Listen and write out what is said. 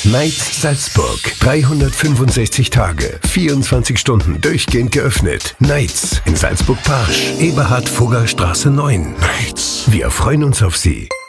Nights Salzburg. 365 Tage, 24 Stunden durchgehend geöffnet. Nights in Salzburg-Parsch, Eberhard-Fugger Straße 9. Nights. Wir freuen uns auf Sie.